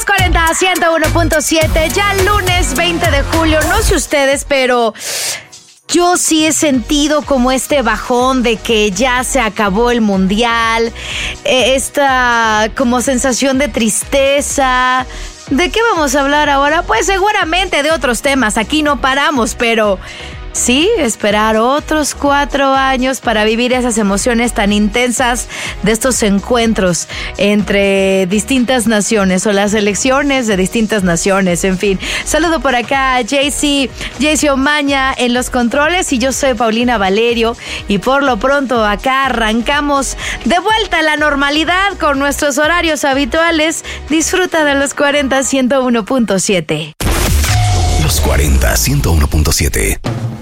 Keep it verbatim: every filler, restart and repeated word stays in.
Los cuarenta a ciento uno punto siete, ya lunes veinte de julio. No sé ustedes, pero yo sí he sentido como este bajón de que ya se acabó el mundial, eh, esta como sensación de tristeza. ¿De qué vamos a hablar ahora? Pues seguramente de otros temas, aquí no paramos, pero sí, esperar otros cuatro años para vivir esas emociones tan intensas de estos encuentros entre distintas naciones o las elecciones de distintas naciones, en fin. Saludo por acá a Jaycee, Jaycee Omaña en los controles y yo soy Paulina Valerio y por lo pronto acá arrancamos de vuelta a la normalidad con nuestros horarios habituales. Disfruta de los cuarenta a ciento uno punto siete. Los cuarenta a ciento uno punto siete.